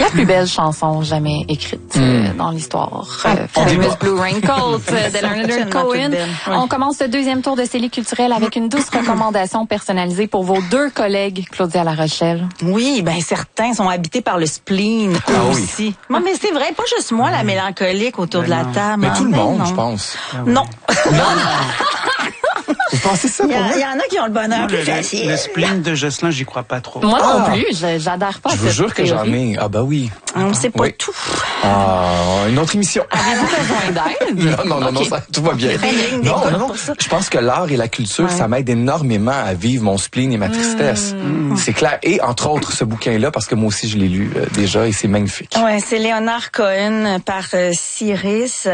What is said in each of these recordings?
La plus belle chanson jamais écrite dans l'histoire. Famous Blue Raincoat de Leonard Cohen. On commence le deuxième tour de Célie culturelle avec une douce recommandation personnalisée pour vos deux collègues, Claudia La Rochelle. Oui, ben certains sont habités par le spleen aussi. Non, mais c'est vrai, pas juste moi, la mélancolique autour de la table. Mais tout le monde, je pense. Non. Vous pensez ça pour moi? Il y en a qui ont le bonheur plus facile. Le spleen de Jocelyn, j'y crois pas trop. Moi non plus, j'adhère pas à Je vous cette jure que j'en théorie. ai. Ah bah oui. On sait pas tout. Une autre émission. Avez-vous besoin d'aide? Non, ça, tout va bien. Non. Je pense que l'art et la culture, ça m'aide énormément à vivre mon spleen et ma tristesse. C'est clair. Et entre autres, ce bouquin-là, parce que moi aussi, je l'ai lu déjà et c'est magnifique. Ouais, c'est Leonard Cohen par Cyrus,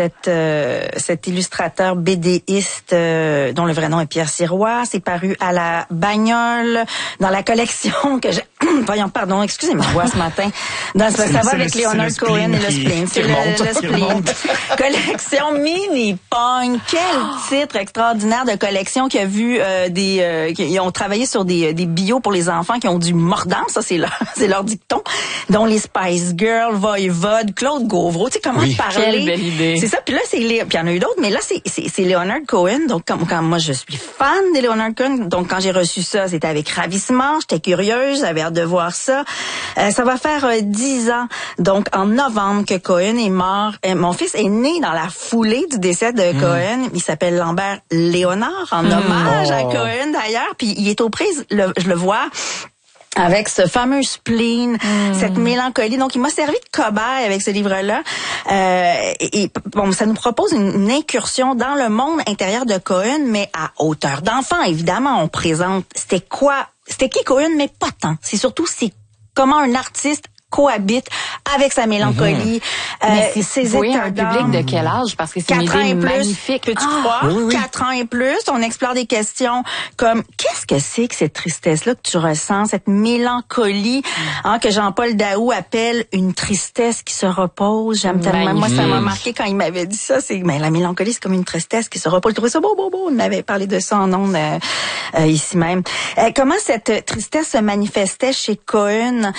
cet illustrateur BDiste dont le vrai nom est Pierre Sirois. C'est paru à la Bagnole dans la collection que j'ai... Pardon, excusez ma voix ce matin. Ça va avec Leonard Cohen et le spleen. C'est le spleen. Collection mini-punk. Quel titre extraordinaire de collection qui a vu qui ont travaillé sur des bios pour les enfants qui ont du mordant. Ça, c'est leur dicton. Dont les Spice Girls, Voivode, Claude Gauvreau. Tu sais, comment parler. Quelle belle idée. C'est ça. Puis là, puis il y en a eu d'autres, mais là, c'est Leonard Cohen. Donc, quand moi, je suis fan de Leonard Cohen. Donc, quand j'ai reçu ça, c'était avec ravissement. J'étais curieuse. J'avais hâte de voir ça. Ça va faire 10 ans. Donc, en novembre que Cohen est mort. Mon fils est né dans la foulée du décès de Cohen. Il s'appelle Lambert Léonard, en hommage à Cohen d'ailleurs. Puis il est aux prises, je le vois, avec ce fameux spleen, cette mélancolie. Donc, il m'a servi de cobaye avec ce livre-là. Bon, ça nous propose une incursion dans le monde intérieur de Cohen, mais à hauteur d'enfant. Évidemment, on présente c'était qui Cohen, mais pas tant. C'est surtout comment un artiste cohabite avec sa mélancolie, ses états d'âme. Un public de quel âge? Parce que c'est une 4 ans idée et plus, magnifique. peux-tu croire? Oui. 4 ans et plus, on explore des questions comme qu'est-ce que c'est que cette tristesse-là que tu ressens, cette mélancolie que Jean-Paul Daou appelle une tristesse qui se repose. J'aime tellement. Moi, ça m'a marqué quand il m'avait dit ça. La mélancolie, c'est comme une tristesse qui se repose. Je trouvais ça beau. Il m'avait parlé de ça en ondes ici même. Comment cette tristesse se manifestait chez Cohen?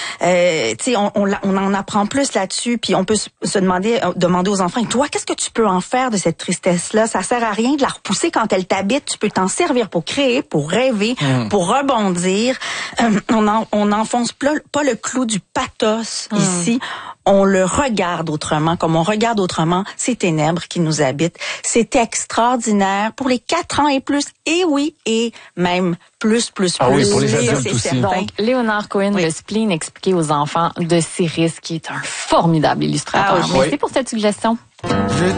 On en apprend plus là-dessus, puis on peut se demander aux enfants, toi, qu'est-ce que tu peux en faire de cette tristesse-là? Ça sert à rien de la repousser quand elle t'habite. Tu peux t'en servir pour créer, pour rêver, pour rebondir. On n'enfonce pas le clou du pathos ici. On le regarde autrement, comme on regarde autrement ces ténèbres qui nous habitent. C'est extraordinaire pour les 4 ans et plus. Et oui, et même plus. Ah oui, pour les adultes aussi. Donc, Leonard Cohen, le spleen expliqué aux enfants de Cyrus, qui est un formidable illustrateur. Merci pour cette suggestion.